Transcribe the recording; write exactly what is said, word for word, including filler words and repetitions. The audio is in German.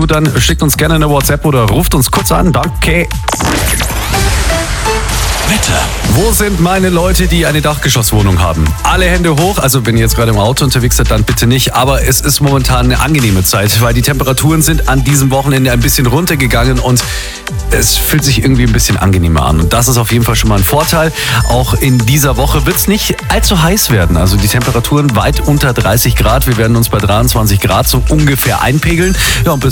dazu, dann schickt uns gerne eine WhatsApp oder ruft uns kurz an. Danke. Wetter. Wo sind meine Leute, die eine Dachgeschosswohnung haben? Alle Hände hoch. Also wenn ihr jetzt gerade im Auto unterwegs seid, dann bitte nicht. Aber es ist momentan eine angenehme Zeit, weil die Temperaturen sind an diesem Wochenende ein bisschen runtergegangen und es fühlt sich irgendwie ein bisschen angenehmer an. Und das ist auf jeden Fall schon mal ein Vorteil. Auch in dieser Woche wird es nicht allzu heiß werden. Also die Temperaturen weit unter dreißig Grad. Wir werden uns bei dreiundzwanzig Grad so ungefähr einpegeln. Ja, und bis